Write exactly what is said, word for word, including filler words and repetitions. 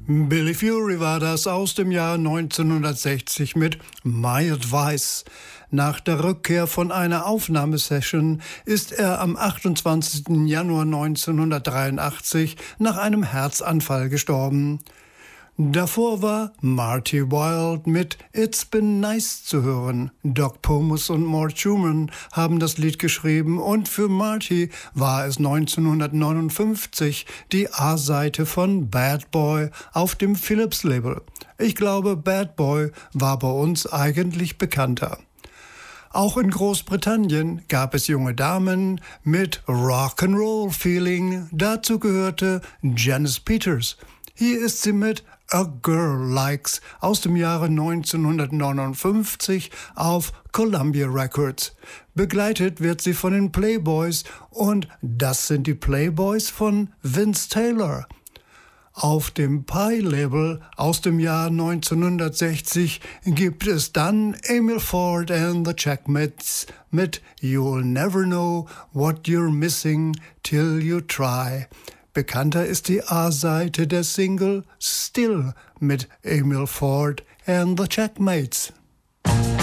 Billy Fury war das aus dem Jahr neunzehnhundertsechzig mit My Advice. Nach der Rückkehr von einer Aufnahmesession ist er am achtundzwanzigsten Januar neunzehnhundertdreiundachtzig nach einem Herzanfall gestorben. Davor war Marty Wilde mit It's Been Nice zu hören. Doc Pomus und Mort Schumann haben das Lied geschrieben und für Marty war es neunzehnhundertneunundfünfzig die A-Seite von Bad Boy auf dem Philips-Label. Ich glaube, Bad Boy war bei uns eigentlich bekannter. Auch in Großbritannien gab es junge Damen mit Rock'n'Roll-Feeling. Dazu gehörte Janice Peters. Hier ist sie mit A Girl Likes aus dem Jahre neunzehnhundertneunundfünfzig auf Columbia Records. Begleitet wird sie von den Playboys und das sind die Playboys von Vince Taylor. Auf dem Pie-Label aus dem Jahr neunzehnhundertsechzig gibt es dann Emil Ford and the Checkmates mit You'll Never Know What You're Missing Till You Try. Bekannter ist die A-Seite der Single Still mit Emil Ford and the Checkmates.